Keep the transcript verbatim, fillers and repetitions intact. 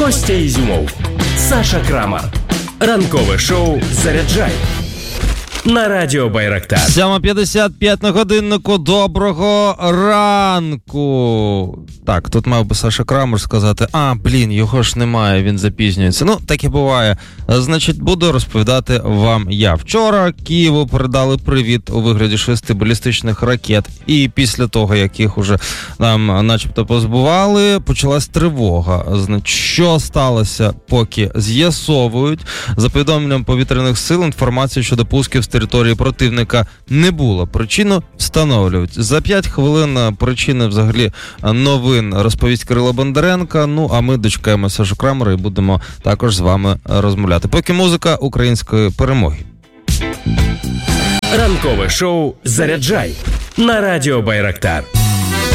Костя Ізюмов, Саша Крамар. Ранкове шоу «Заряджай» на радіо Байрактар. сьома п'ятдесят п'ять на годиннику. Доброго ранку. Так, тут мав би Саша Крамер сказати, а, блін, його ж немає, він запізнюється. Ну, так і буває. Значить, буду розповідати вам я. Вчора Києву передали привіт у вигляді шести балістичних ракет. І після того, як їх уже нам начебто позбували, почалась тривога. Значить, що сталося, поки з'ясовують. За повідомленням повітряних сил, інформація щодо пусків з території противника не було. Причину встановлюють. За п'ять хвилин причини взагалі новин розповість Кирило Бондаренко. Ну, а ми дочекаємо Сашу Крамера і будемо також з вами розмовляти. Поки музика української перемоги. Ранкове шоу «Заряджай» на радіо Байрактар.